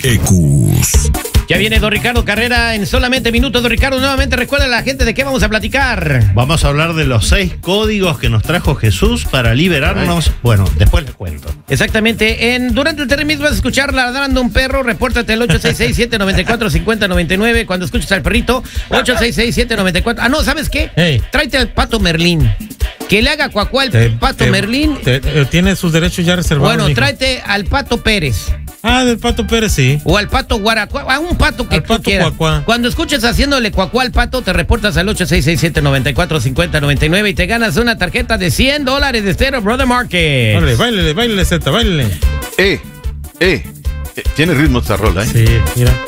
ECUs. Ya viene don Ricardo Carrera en solamente minutos. Don Ricardo, nuevamente recuerda a la gente de qué vamos a platicar. Vamos a hablar de los 6 códigos que nos trajo Jesús para liberarnos. Ay. Bueno, después les cuento. Exactamente. Durante el terremismo vas a escuchar ladrando un perro. Repórtate al 866-794-5099. Cuando escuches al perrito, 866-794. Ah, no, ¿sabes qué? Hey. Tráete al pato Merlín. Que le haga cuacuá al pato Merlín. Tiene sus derechos ya reservados. Bueno, tráete al pato Pérez. Ah, del pato Pérez, sí. O al pato Guaracuá, a un pato que al tú pato quieras. Cuacuá. Cuando escuches haciéndole cuacuá al pato, te reportas al 866-794-5099 y te ganas una tarjeta de $100 de Stereo Brother Market. Báilele, Zeta, báilele. Tiene ritmo esta rola, ¿eh? Sí, mira.